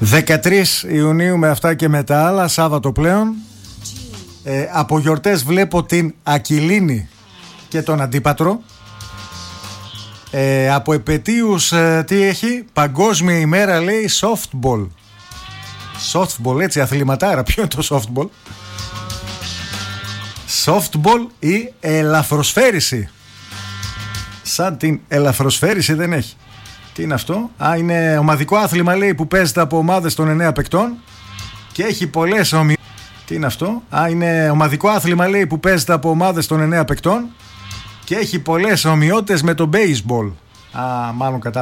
13 Ιουνίου με αυτά και με τα άλλα, Σάββατο πλέον. Από γιορτές βλέπω την Ακυλίνη και τον Αντίπατρο. Από επετείους τι έχει? Παγκόσμια ημέρα, λέει, softball. Softball, έτσι, αθληματάρα. Ποιο είναι το softball? Softball ή ελαφροσφαίριση. Σαν την ελαφροσφαίριση δεν έχει. Τι είναι αυτό? Είναι ομαδικό άθλημα, λέει, που παίζεται από ομάδες των 9 παικτών και έχει πολλές ομοιότητες. Τι είναι αυτό? Είναι ομαδικό άθλημα, λέει, που παίζεται από ομάδες των 9 παικτών και έχει πολλές ομοιότητες με το baseball. Μάλλον κατά